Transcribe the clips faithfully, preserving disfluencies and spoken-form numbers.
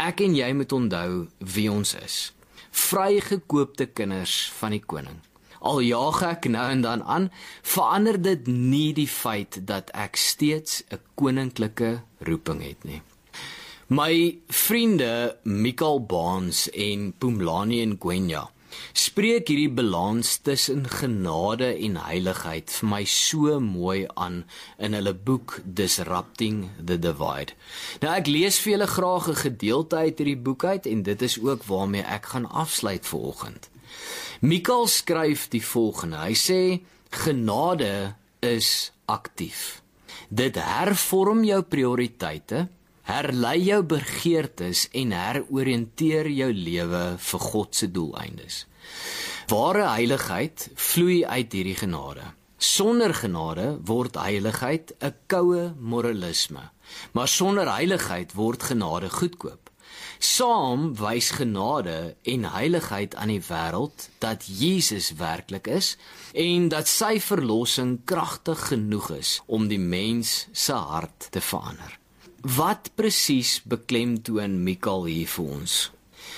ek en jy moet onthou wie ons is. Vrygekoopte kinders van die koning. Al jaag ek nou en dan aan, verander dit nie die feit dat ek steeds 'n koninklike roeping het nie. My vriende Michael Barnes en Pumlani Ngwenya spreek hierdie balans tussen genade en heiligheid vir my so mooi aan in hulle boek Disrupting the Divide. Nou ek lees vir julle graag 'n gedeelte uit hierdie boek uit en dit is ook waarmee ek gaan afsluit vanoggend. Michael skryf die volgende, hy sê, genade is aktief. Dit hervorm jou prioriteite, herlei jou begeertes en heroriënteer jou lewe vir God se doeleindes. Ware heiligheid vloei uit hierdie genade. Sonder genade word heiligheid 'n koue moralisme, maar sonder heiligheid word genade goedkoop. Saam wys genade en heiligheid aan die wêreld dat Jesus werklik is en dat sy verlossing kragtig genoeg is om die mens se hart te verander. Wat presies beklemtoon Michael hier vir ons?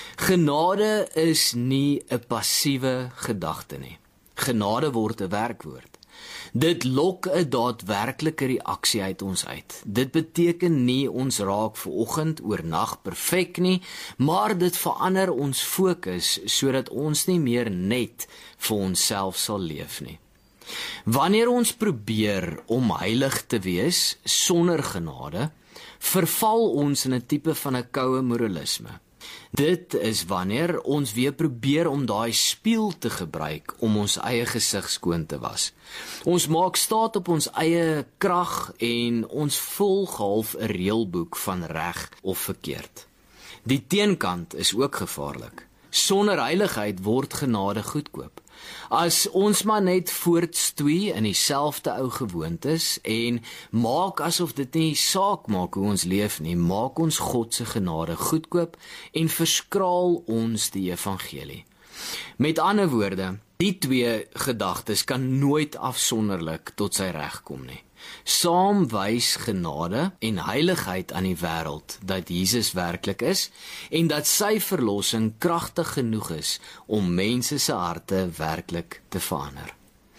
Genade is nie 'n passiewe gedagte nie. Genade word 'n werkwoord. Dit lok 'n daadwerklike reaksie uit ons uit. Dit beteken nie ons raak vanoggend oornag perfek nie, maar dit verander ons fokus sodat ons nie meer net vir onsself sal leef nie. Wanneer ons probeer om heilig te wees sonder genade, verval ons in 'n tipe van 'n koue moralisme. Dit is wanneer ons weer probeer om daai spieël te gebruik om ons eie gesig skoon te was. Ons maak staat op ons eie krag en ons volg half 'n reëlboek van reg of verkeerd. Die teenkant is ook gevaarlik. Sonder heiligheid word genade goedkoop. As ons maar net voortstoei in dieselfde ou gewoontes en maak asof dit nie saak maak hoe ons leef nie, maak ons God se genade goedkoop en verskraal ons die evangelie. Met ander woorde, die twee gedagtes kan nooit afsonderlik tot sy reg kom nie. Saam wys genade en heiligheid aan die wêreld dat Jesus werklik is en dat sy verlossing kragtig genoeg is om mense se harte werklik te verander.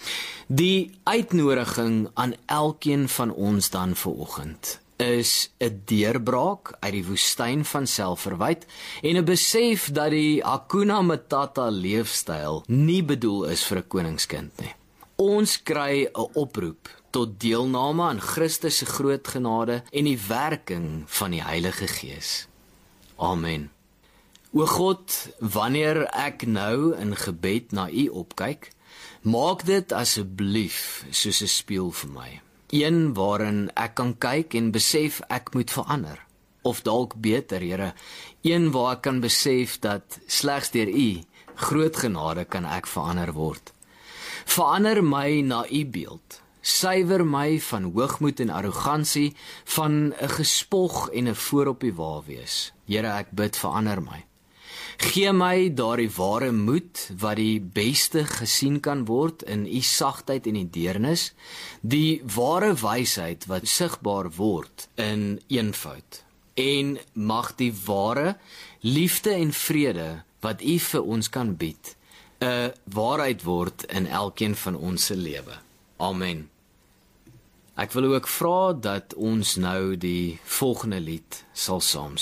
Die uitnodiging aan elkeen van ons dan vanoggend is 'n deurbraak uit die woestyn van selfverwyd en 'n besef dat die Hakuna Matata leefstyl nie bedoel is vir 'n koningskind nie. Ons kry 'n oproep tot deelname aan Christus se groot genade en die werking van die Heilige Gees. Amen. O God, wanneer ek nou in gebed na U opkyk, maak dit asseblief soos 'n spieël vir my. Een waarin ek kan kyk en besef ek moet verander. Of dalk beter, Here, een waar ek kan besef dat slegs deur U groot genade kan ek verander word. Verander my na U beeld. Suiwer my van hoogmoed en arrogansie, van 'n gespog en 'n voorop die wa wees. Here, ek bid, verander my. Gee my daardie ware moed wat die beste gesien kan word in U sagtheid en die deernis, die ware wysheid wat sigbaar word in eenvoud. En mag die ware liefde en vrede wat U vir ons kan bied, 'n waarheid word in elkeen van ons se lewe. Amen. Ek wil ook vra dat ons nou die volgende lied sal saam sing.